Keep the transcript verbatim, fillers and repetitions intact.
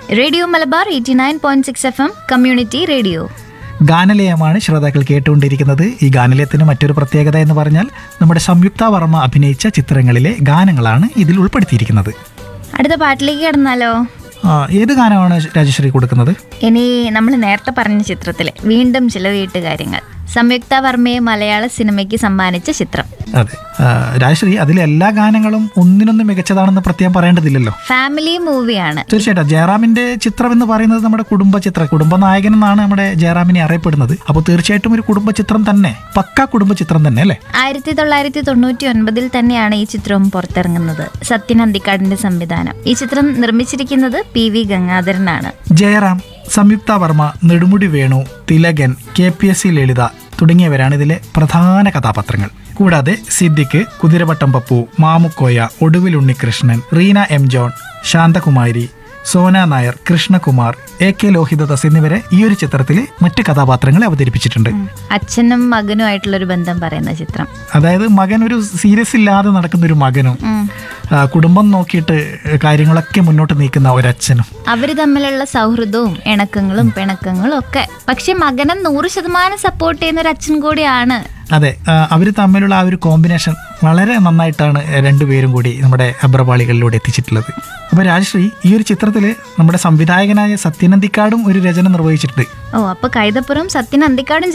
Radio Malabar eighty nine point six F M community radio. ഗാനലയമാണ് ശ്രോതാക്കൾ കേട്ടുകൊണ്ടിരിക്കുന്നത്. ഈ ഗാനലയത്തിന് മറ്റൊരു പ്രത്യേകത എന്ന് പറഞ്ഞാൽ നമ്മുടെ സംയുക്ത വർമ്മ അഭിനയിച്ച ചിത്രങ്ങളിലെ ഗാനങ്ങളാണ് ഇതിൽ ഉൾപ്പെടുത്തിയിരിക്കുന്നത്. അടുത്ത പാട്ടിലേക്ക് കടന്നാലോ? ആ, ഏത് ഗാനമാണ് രാജശ്രീ കൊടുക്കുന്നത്? ഇനി നമ്മൾ നേരത്തെ പറഞ്ഞ ചിത്രത്തിലെ വീണ്ടും ചില വീട്ടുകാര്യങ്ങൾ, സംയുക്ത വർമ്മയെ മലയാള സിനിമയ്ക്ക് സമ്മാനിച്ച ചിത്രം. അതെ, ആ, രാജശ്രീ അതിലെ എല്ലാ ഗാനങ്ങളും ഒന്നിനൊന്ന് മികച്ചതാണെന്ന് പ്രത്യേകം പറയേണ്ടതില്ലല്ലോ. ഫാമിലി മൂവിയാണ്. തീർച്ചയായിട്ടും ജയറാമിന്റെ ചിത്രം എന്ന് പറയുന്നത് നമ്മുടെ കുടുംബ ചിത്രം, കുടുംബ നായകൻ എന്നാണ് നമ്മുടെ ജയറാമിനെ അറിയപ്പെടുന്നത്. അപ്പോൾ തീർച്ചയായിട്ടും ഒരു കുടുംബ ചിത്രം തന്നെ, പക്ക കുടുംബ ചിത്രം തന്നെ അല്ലേ. ആയിരത്തി തൊള്ളായിരത്തി തൊണ്ണൂറ്റി ഒൻപതിൽ തന്നെയാണ് ഈ ചിത്രവും പുറത്തിറങ്ങുന്നത്. സത്യൻ അന്തിക്കാടിന്റെ സംവിധാനം. ഈ ചിത്രം നിർമ്മിച്ചിരിക്കുന്നത് പി വി ഗംഗാധരനാണ്. ജയറാം, സംയുക്ത Varma, Nedumudi Venu, Thilakan, K P S C ലളിത തുടങ്ങിയവരാണ് ഇതിലെ പ്രധാന കഥാപാത്രങ്ങൾ. കൂടാതെ സിദ്ദിഖ്, കുതിരവട്ടം പപ്പു, മാമുക്കോയ, ഒടുവിൽ Unnikrishnan, Reena M John, Shanthakumari, Sona Nair, Krishnakumar, A K Lohithadas എന്നിവരെ ഈ ഒരു ചിത്രത്തിൽ മറ്റ് കഥാപാത്രങ്ങളെ അവതരിപ്പിച്ചിട്ടുണ്ട്. അച്ഛനും മകനുമായിട്ടുള്ളൊരു ബന്ധം പറയുന്ന ചിത്രം. അതായത് മകൻ ഒരു സീരിയസ് ഇല്ലാതെ നടക്കുന്ന ഒരു മകനും കുടുംബം നോക്കിയിട്ട് കാര്യങ്ങളൊക്കെ മുന്നോട്ട് നീക്കുന്ന ഒരച്ഛനും, അവര് തമ്മിലുള്ള സൗഹൃദവും ഇണക്കങ്ങളും പിണക്കങ്ങളും ഒക്കെ. പക്ഷെ മകനെ നൂറ് ശതമാനം സപ്പോർട്ട് ചെയ്യുന്ന ഒരു അച്ഛൻ കൂടിയാണ്. അതെ, അവർ തമ്മിലുള്ള ആ ഒരു കോമ്പിനേഷൻ വളരെ നന്നായിട്ടാണ് രണ്ടുപേരും കൂടി നമ്മുടെ അബ്രപാളികളിലൂടെ എത്തിച്ചിട്ടുള്ളത്. അപ്പോൾ രാജശ്രീ, ഈ ഒരു ചിത്രത്തിൽ നമ്മുടെ സംവിധായകനായ സത്യൻ അന്തിക്കാടും ഒരു രചന നിർവഹിച്ചിട്ടുണ്ട്. ഓ, അപ്പൊ കൈതപ്പുറം സത്യൻ അന്തിക്കാടും